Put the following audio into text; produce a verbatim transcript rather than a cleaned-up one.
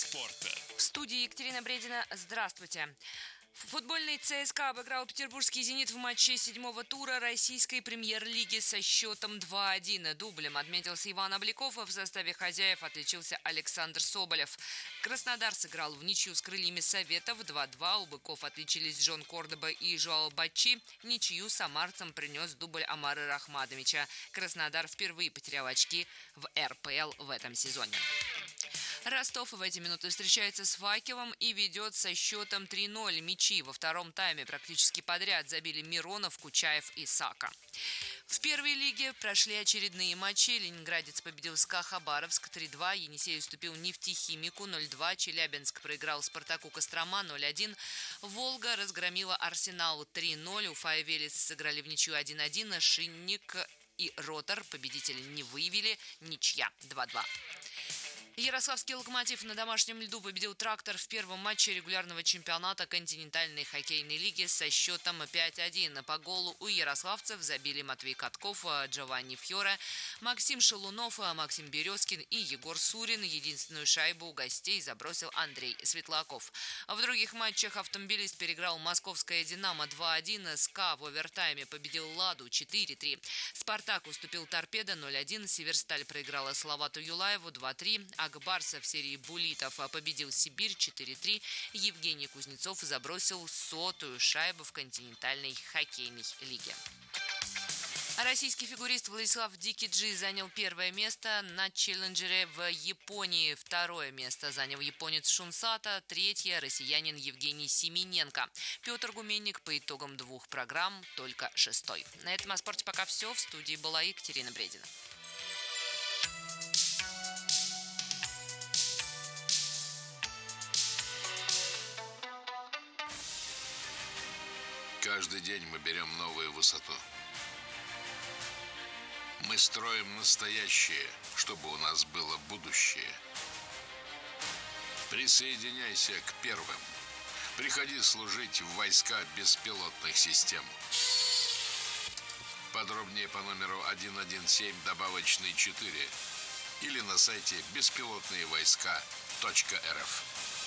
спорта. В студии Екатерина Бредина. Здравствуйте. Футбольный ЦСКА обыграл петербургский «Зенит» в матче седьмого тура российской премьер-лиги со счетом два один. Дублем отметился Иван Обликов, а в составе хозяев отличился Александр Соболев. Краснодар сыграл в ничью с крыльями Советов два-два. У быков отличились Джон Кордоба и Жоао Бачи. Ничью самарцам принес дубль Омара Рахмадовича. Краснодар впервые потерял очки в эр пэ эл в этом сезоне. Ростов в эти минуты встречается с Факелом и ведет со счетом три ноль. Мячи во втором тайме практически подряд забили Миронов, Кучаев и Сака. В первой лиге прошли очередные матчи. Ленинградец победил СКА Хабаровск три-два. Енисей уступил Нефтехимику ноль-два. Челябинск проиграл Спартаку Кострома ноль один. Волга разгромила Арсенал три ноль. Уфа и Велес сыграли в ничью один-один. Шинник и Ротор победителей не выявили. Ничья два-два. Ярославский «Локомотив» на домашнем льду победил «Трактор» в первом матче регулярного чемпионата континентальной хоккейной лиги со счетом пять один. По голу у ярославцев забили Матвей Катков, Джованни Фьоре, Максим Шелунов, Максим Березкин и Егор Сурин. Единственную шайбу у гостей забросил Андрей Светлаков. В других матчах «Автомобилист» переиграл московское «Динамо» два один. СКА в овертайме победил «Ладу» четыре три. «Спартак» уступил «Торпедо» ноль один. «Северсталь» проиграла Салавату Юлаеву два три. Акбарса в серии буллитов победил Сибирь четыре три. Евгений Кузнецов забросил сотую шайбу в континентальной хоккейной лиге. Российский фигурист Владислав Дикиджи занял первое место на челленджере в Японии. Второе место занял японец Шунсата. Третье – россиянин Евгений Семененко. Петр Гуменник по итогам двух программ только шестой. На этом о спорте пока все. В студии была Екатерина Бредина. Каждый день мы берем новую высоту. Мы строим настоящее, чтобы у нас было будущее. Присоединяйся к первым. Приходи служить в войска беспилотных систем. Подробнее по номеру один один семь добавочный четыре или на сайте беспилотные войска точка эр эф.